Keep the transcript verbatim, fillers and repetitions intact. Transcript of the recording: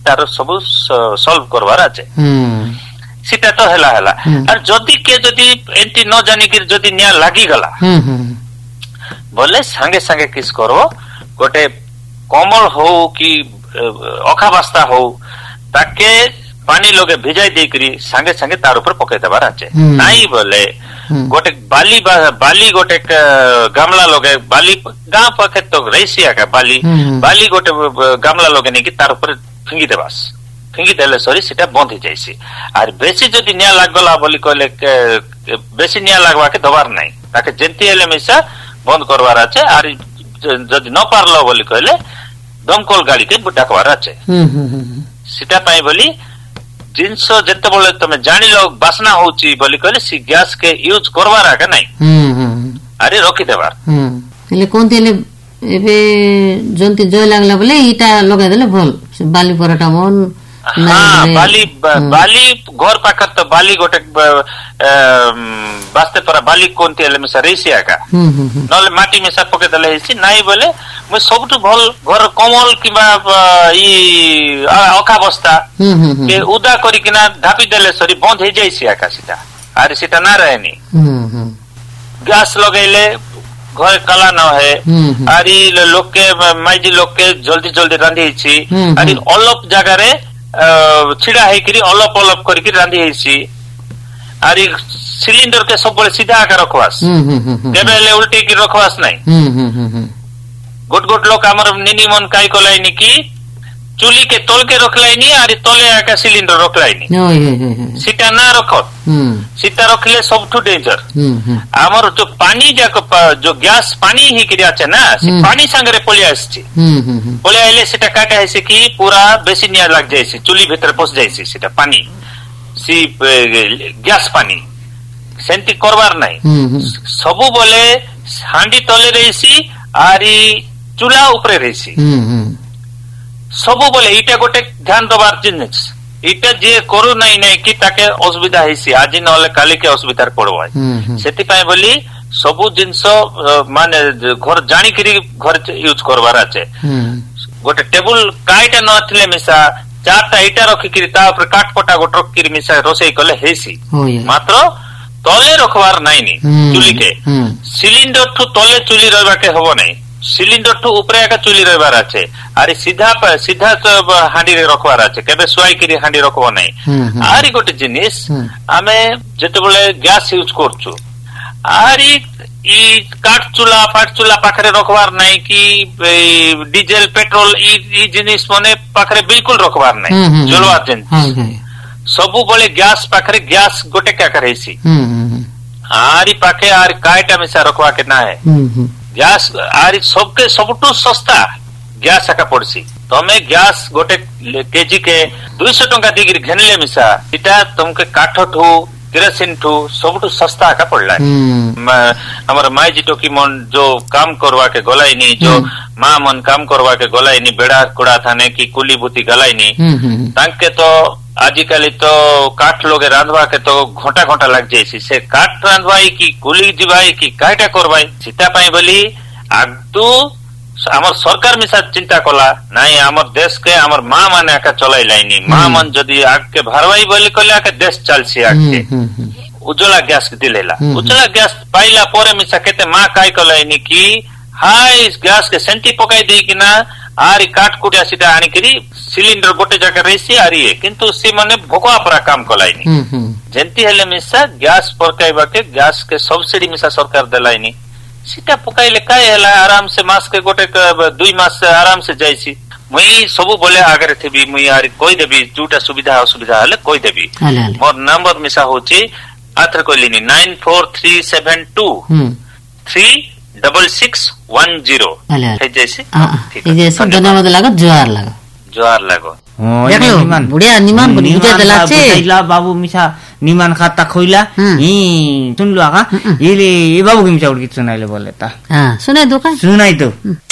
तार सब सॉल्व करवार আছে সেটা তো হেলা হেলা আর যদি কে যদি এন্টি ন জানি কি যদি নিয়া লাগি গলা বলে সঙ্গে সঙ্গে কিস করো গোটে কমল হো কি অখাবাস্তা হো তাকে পানি লগে ভিজাই দেইকরি সঙ্গে সঙ্গে তার উপর পকাই দেবার আছে নাই বলে गोटे बाली बाली गोटे गामला लोगे बाली गाँ पाखे तो रईसिया का बाली बाली गोटे गामला लोगे नहीं कि तार ऊपर फिंगी देबास फिंगी देले सॉरी सेटा बंद हो जाइसी आर बेसी जदी निया लागला बोली कहले बेसी निया लागवा के दबार नहीं ताके जेंती हेले मिसा बंद करवार আছে আর যদি ন পারলো বলি कहले दमकल गाड़ी के डाकवार আছে সেটা পাই বলি जिनस जते बोले तमे जानि लो बासना होची बोली कहले सी गैस के यूज करवार आके नहीं अरे रोकी देबार ले कोन तेले एबे जंती जय लागला बोले इटा लगा देले भल बाली पराटा मन हां बाली बाली घर पाकर तो बाली गोटे बास्ते पर बाली कोन तेले में सरेसिया का नले माटी में सब पके देले हिसी नाही बोले मैं सबटु भल घर कमल किबा ई अखावस्था के उदा करी किना ढापी देले सरी बंद हो जाइसी आकाशिता आरे सीता ना रहेनी गैस लगैले घर कला न है आरी लोग के माइजी लोग के जल्दी जल्दी रांधी छी आरी अलप जगह रे छिड़ा है करी अलप अलप करी की रांधी छी आरी सिलेंडर के सब बड़े सीधा आकर रखवास केबे ले उल्टी की रखवास नहीं गोट गोट लोग हमर निनी मन काई कोलाई नी की चूली के तोल के रखलाई नी आरी तोले आका सिलेंडर रखलाई नी सीटा ना रखो सीटा रखले सबठू डेंजर हमर जो पानी जाक जो गैस पानी ही क्रिया আছে ना से पानी संगे पलिया आछी पलिया आइले सेटा काटा है से की पूरा बेसी निया लग जाय से चूली भीतर पस जाय से सेटा पानी सी गैस पानी सेंटी करवार नहीं सबु बोले हांडी तले रहीसी आरी चूल्हा ऊपर रहीसी सबु बोले इटा गोटे ध्यान दबार जिनिस इटा जे करू नहीं नहीं कि ताके असुविधा हेसी आज नले काली के असुविधा पड़वा सेति पय बोली सबु जिंस माने घर जानी करी घर यूज करवार আছে गोटे टेबल काइटा नथिले मिसा चारटा इटा रखी करी ता ऊपर काट पटा गोट रखी मिसा रोसई कले हेसी मात्र तले रखवार नहीं नी चूली के सिलिंडर ठु तले चूली रहबा के हबो नहीं सिलिंडर ठु ऊपर का चूली रहबार আছে আরে सीधा सीधा हांडी रे रखवार আছে केबे सुआई करी हांडी रखबो नहीं आरी गोटे जिनिस आमे जते बोले गैस यूज करछु आरी ई काट चूल्हा फाट चूल्हा पाखरे रखवार नहीं कि डीजल पेट्रोल ई ई जिनिस मने पाखरे बिल्कुल रखवार नहीं जलवार जिनिस सबु बोले गैस पाखरे गैस गोटे क्या करेसी आरी पाखे आरी काइटा मिसा रखवा के ना है गैस आरी सबके सबटू सस्ता गैस आका पड़सी तमे गैस गोटे केजी के दो सौ टंका दिगिर घेनले मिसा इटा तुमके काठ ठू केरोसिन ठू सबटू सस्ता आका पड़ला हमर माई जी टोकी मन जो काम करवा के गलाई नी जो मां मन काम करवा के गलाई नी बेड़ा कुड़ा थाने की कुली बुती गलाई नी तांके तो आजिकाली तो काठ लोगे रांधवा के तो घंटा घंटा लग जाइसी से काठ रांधवाई की कुली जीवाई की काटा करवाई सीता पाई बोली आगतु हमर सरकार मिसा चिंता कला नहीं हमर देश के हमर मां माने आका चलाई लाइनी मां मन जदी आग के भरवाई बोली कले आके देश चलसी आके उज्ज्वला गैस दिलेला उज्ज्वला गैस पाइला पोरे मिसा केते मां काई कलाइनी की हाय गैस के सेंटी पकाई दी कि ना आरी काट कुटिया सीटा आनी करी सिलिंडर गोटे जगह रहीसी आरी किंतु सी मने भोकवा पर काम कलाइनी जेंती हेले मिसा गैस पकाइबा के गैस के सब्सिडी मिसा सरकार देलाइनी सीटा पकाइले काय हला आराम से मास के गोटे दुई मास से आराम से जाइसी मुई सबु बोले आगे थेबी मुई आरी कोई देबी जुटा सुविधा असुविधा हले कोई देबी मोर नंबर मिसा होची author कोइलिनी nine four three seven to three double six one zero है जैसे ठीक है जैसे धन्यवाद लागो जोहार लागो जोहार लागो निमान बुढ़िया निमान बुझे दला छे इला बाबू मिसा निमान खाता खोइला ही सुन लो आका ये ले ये बाबू के मिसा उड़ की सुनाइले बोले ता हां सुनाई दो का सुनाई दो